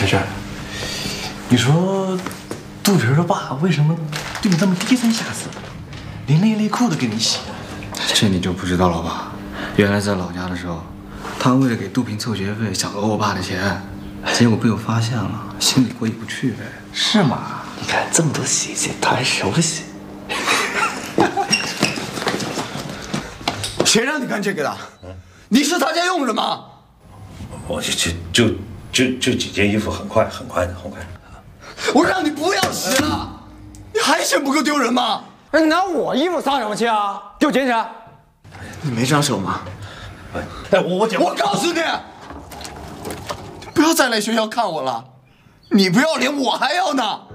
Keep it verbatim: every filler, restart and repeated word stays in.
小娟，你说杜平的爸为什么对你这么低三下四，连内内裤都给你洗？ 这你就不知道了吧？原来在老家的时候，他为了给杜平凑学费，想讹我爸的钱，结果被我发现了，心里过意不去呗。 是吗？你看这么多细节，他还熟悉。 谁让你干这个的？你是他家佣人吗？ 我就就就就就几件衣服，很快很快的，很快的。 我让你不要洗了，你还嫌不够丢人吗？ 那你拿我衣服撒什么气啊？给我捡起来！ 你没长手吗？ 哎，我我捡， 我告诉你，不要再来学校看我了，你不要脸，我还要呢。